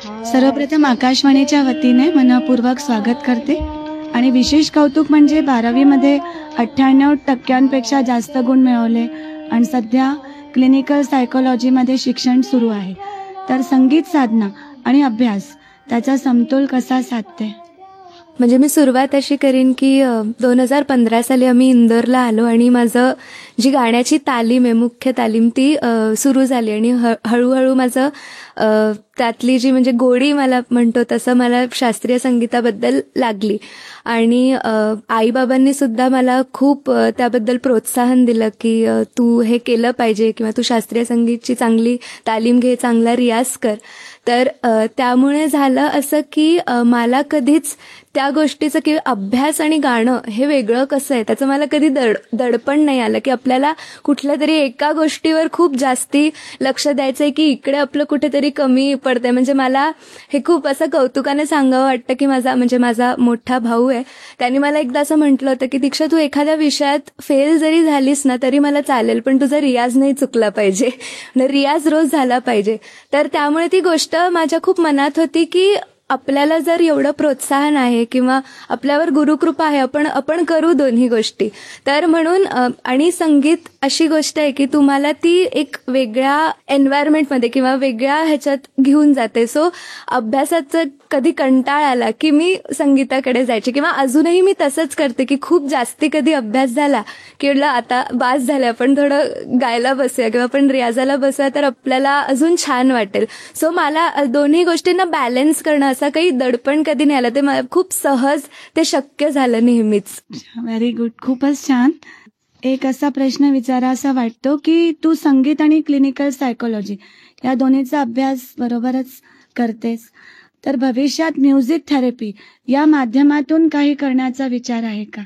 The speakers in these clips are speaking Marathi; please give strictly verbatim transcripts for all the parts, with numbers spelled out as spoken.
सर्वप्रथम आकाशवाणीच्या वतीने मनपूर्वक स्वागत करते आणि विशेष कौतुक म्हणजे बारावीमध्ये अठ्ठ्याण्णव टक्क्यांपेक्षा जास्त गुण मिळवले आणि सध्या क्लिनिकल सायकोलॉजीमध्ये शिक्षण सुरू आहे. तर संगीत साधना आणि अभ्यास त्याचा समतोल कसा साधते? म्हणजे मी सुरुवात अशी करीन की दोन हजार पंधरा साली आम्ही इंदोरला आलो आणि माझं जी गाण्याची तालीम आहे, मुख्य तालीम ती सुरू झाली आणि ह हळूहळू माझं त्यातली जी म्हणजे गोडी मला म्हणतो तसं मला शास्त्रीय संगीताबद्दल लागली. आणि आईबाबांनी सुद्धा मला खूप त्याबद्दल प्रोत्साहन दिलं की तू हे केलं पाहिजे किंवा तू शास्त्रीय संगीतची चांगली तालीम घे, चांगला रियाज कर. तर त्यामुळे झालं असं की मला कधीच त्या गोष्टीचं की अभ्यास आणि गाणं हे वेगळं कसं आहे त्याचं मला कधी दड दडपण नाही आलं की आपल्याला कुठल्या तरी एका गोष्टीवर खूप जास्ती लक्ष द्यायचं आहे की इकडे आपलं कुठेतरी कमी पडतंय. म्हणजे मला हे खूप असं कौतुकाने सांगावं वाटतं की माझा म्हणजे माझा मोठा भाऊ आहे, त्यांनी मला एकदा असं म्हटलं होतं की दीक्षा तू एखाद्या विषयात फेल जरी झालीस ना तरी मला चालेल, पण तुझा रियाज नाही चुकला पाहिजे, रियाज रोज झाला पाहिजे. तर त्यामुळे ती गोष्ट माझ्या खूप मनात होती की आपल्याला जर एवढं प्रोत्साहन आहे किंवा आपल्यावर गुरुकृपा आहे, आपण आपण करू दोन्ही गोष्टी. तर म्हणून आणि संगीत अशी गोष्ट आहे की तुम्हाला ती एक वेगळ्या एन्व्हायरमेंटमध्ये किंवा वेगळ्या ह्याच्यात घेऊन जाते. सो अभ्यासाचं कधी कंटाळा आला की मी संगीताकडे जायचे किंवा अजूनही मी तसंच करते की खूप जास्ती कधी अभ्यास झाला की आता बास झालं, आपण थोडं गायला बसूया किंवा आपण रियाजाला बसूया तर आपल्याला अजून छान वाटेल. सो मला दोन्ही गोष्टींना बॅलन्स करणं असं काही दडपण कधी नाही आलं, ते मला खूप सहज ते शक्य झालं नेहमीच. व्हेरी गुड, खूपच छान. एक असा प्रश्न विचारा असा वाटतो की तू संगीत आणि क्लिनिकल सायकोलॉजी या दोन्हीचा अभ्यास बरोबरच करतेस, तर भविष्यात म्युझिक थेरपी या माध्यमातून काही करण्याचा विचार आहे का?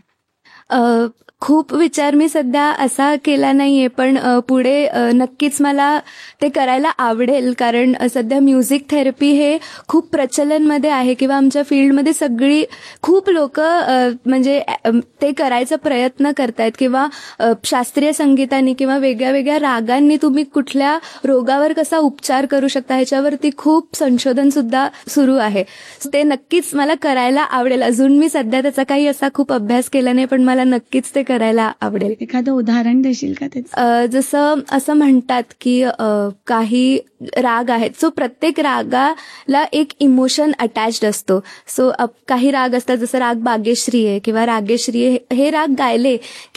अ खूप विचार मी सध्या असा केला नाहीये, पण पुढे नक्कीच मला ते करायला आवडेल. कारण सध्या म्युझिक थेरपी हे खूप प्रचलनमध्ये आहे किंवा आमच्या फील्डमध्ये सगळी खूप लोक म्हणजे ते करायचा प्रयत्न करतायत किंवा शास्त्रीय संगीताने किंवा वेगळ्या वेगळ्या रागांनी तुम्ही कुठल्या रोगावर कसा उपचार करू शकता ह्याच्यावरती खूप संशोधन सुद्धा सुरू आहे. ते नक्कीच मला करायला आवडेल. अजून मी सध्या त्याचा काही असा खूप अभ्यास केला नाही, पण मला नक्कीच ते करायला आवडेल. एखादं उदाहरण देशील का त्याचं? जसं असं म्हणतात की काही राग आहेत, सो प्रत्येक रागाला एक इमोशन अटॅच्ड असतो. सो काही राग असतात, जसं राग बागेश्री आहे किंवा रागेश्री, हे राग गायले